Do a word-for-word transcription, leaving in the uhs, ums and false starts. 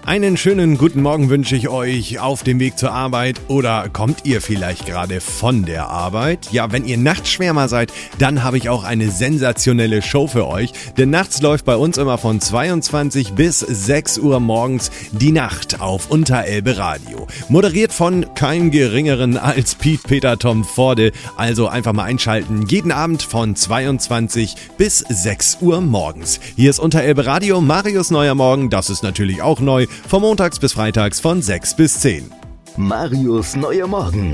Einen schönen guten Morgen wünsche ich euch auf dem Weg zur Arbeit oder kommt ihr vielleicht gerade von der Arbeit? Ja, wenn ihr Nachtschwärmer seid, dann habe ich auch eine sensationelle Show für euch, denn nachts läuft bei uns immer von zweiundzwanzig bis sechs Uhr morgens die Nacht auf Unterelbe Radio. Moderiert von keinem geringeren als Piet Peter Tom Forde, also einfach mal einschalten, jeden Abend von zweiundzwanzig bis sechs Uhr morgens. Hier ist Unterelbe Radio, Marius Neuer Morgen, das ist natürlich auch neu, von montags bis freitags von sechs bis zehn. Marius Neuer Morgen.